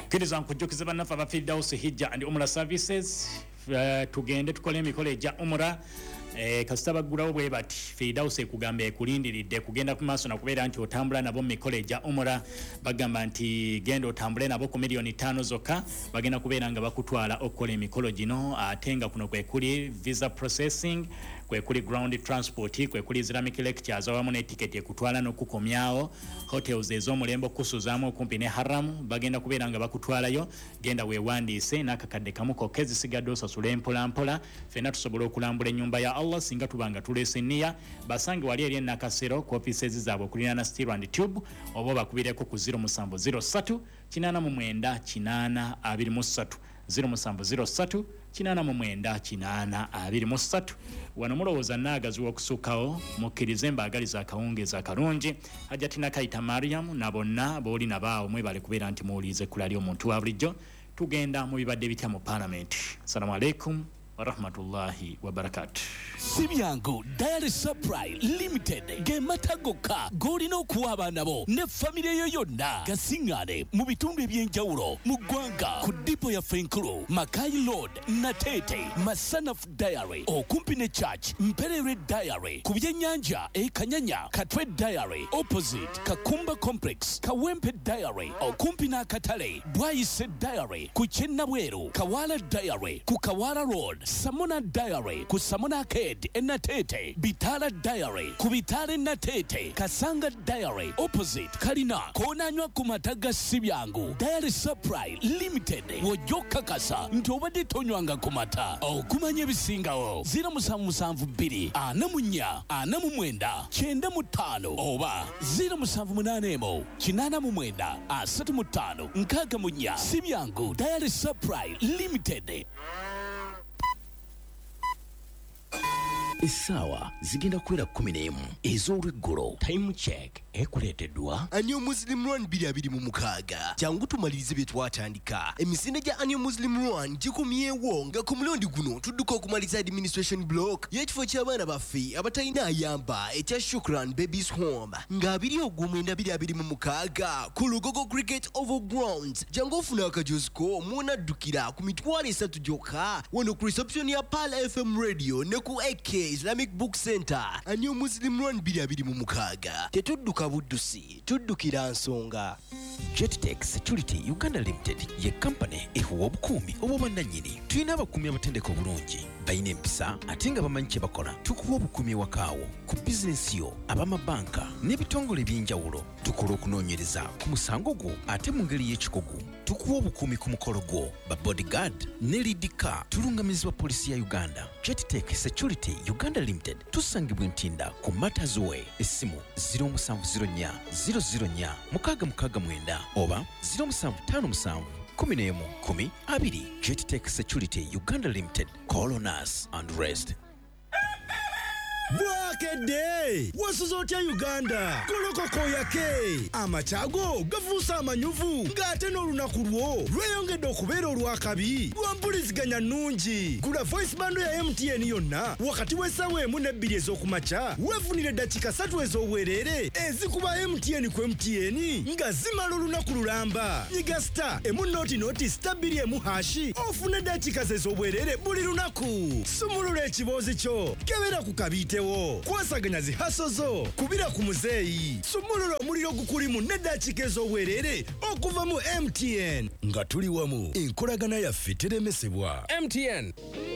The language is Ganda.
Kiriza nkujjukiza bannaffe aba Firdaus Hijja and Umrah Services tugende tukole emikolo egya Umrah kasita baggulawo bwe bati Firdaus ekugamba ekulindiridde kugenda ku maaso nakubeera nti otambula nabo mu mikolo egya Umrah bagamba nti genda otambule nabo ku miliyoni 5 zokka bagenda kubeera nga bakutwala okukola emikolo gino ate nga kuno kwe kuli visa processing kwe kuli ground transport kwe kuli Islamic lectures awamu ne ticket ekutwala n'okukomyawo hotels ez'omulembe okusuzaamu okumpi ne Haram bagenda kubeera nga bakutwalayo genda weewandiise n'akakadde kamu kokka ezisigadde osasula empola mpola ffenna tusobola okulambula ennyumba ya Allah singa tubanga tuleese nniya basange wali eri Nakasero ku offices zaabwe okuliraana Steel and Tube oba bakubireko ku 0703 889 823 0703 889 wano mulowooza naagazi w'okusukkawo mukkirize mbaagaliza akawungeezi akalungi Hajjatina Kaita Mariam na bonna booli nabaawo mwebale kubeera nti muwulirize kulali omuntu wa bulijjo tugenda mu bibadde bitya mu Parliament. Assalamu alaikum wa rahmatullahi wa barakatuh. Sibyango Diary Supply Limited gematagoka golino kuwa abaana bo ne family yo yonna gasingane mu bitundu ebyenjawulo mu ggwanga ku dipo ya Fenkulu Makai Road Natete Masanaf Diary okumpi ne Church Mperere Diary ku byennyanja Kanyanya Katwe Diary opposite Kakumba Complex Kawempe Diary okumpi n'akatale Bwayise Diary ku Kyennabweru Kawala Diary ku Kawala Road Samona Diary ku Samona Natete Bitala Diary ku Bitale Natete Kasanga Diary opposite Kalina konanywa ku mataga Sibyangu Diary Supply Limited wojoka kasa nti obadde tonywanga ku mata okumanya ebisingawo 0772 44 49 95 oba 0781 89 35 64 Sibyangu Diary Supply Limited. Isawa zigenda kwera 11 ez'olweggolo time check ekuleeteddwa Annual Muslim Run 2026 jangu tumalirize bye twatandika emisinde gya Annual Muslim Run gikumyewo nga ku mulundi guno tudduka okumaliza administration block y'ekifo ky'abaana baffe abatalina ayamba ekya Shukran Babies Home nga 2026 ku Lugogo Cricket Oval Grounds jangu ofuna akajoziko munaddukira ku mitwalo 3 gyokka wano ku reception ya Pal FM Radio ne ku AK Islamic Book Center. Annual Muslim Run 2026 tetudduka buddusi tuddukira nsonga. JetTech Security Uganda Limited ye company ehuwa obukuumi obw'obwannannyini tulina abakuumi abatendeka obulungi balina empisa ate nga bamanyi kye bakola tukuwa obukuumi ewakaawo ku bizinensi yo ab'amabanka n'ebitongole eby'enjawulo tukola okunoonyereza ku musango gwo ate mu ngeri y'ekikugu tukuwa obukuumi ku mukolo gwo ba bodyguard ne lead car tulungamizibwa polisi ya Uganda. JetTech Security Uganda Limited tusangibwa Ntinda ku Matters Way essimu 0704 004 669 oba 0757 11 10 2. JetTech Security Uganda Limited. Call on us and rest. Bwakedde wasuzotya Uganda kolokoko yake amachago gafuusa amanyuvu ng'ate n'olunaku lwo lweyongedde okubeera olwakabi lwampuliziganya nnungi. Gula voice bando ya MTN yonna wakati w'essaawa 1 ne 2 ez'okumakya weefunire eddakiika 3 ez'obwereere ezikuba MTN ku MTN nga zimala olunaku lulamba. Nyiga star emunooti star 2 ofune eddakiika ez'obwereere buli lunaku. Sumulula ekiboozi kyo kebera ku kabite kwasaganya zihaso zo kubira ku muzeeyi sumulula omuliro gukulimu n'eddakiika ez'obwereere okuva mu MTN nga tuli wamu enkolagana yaffe teremesebwa. MTN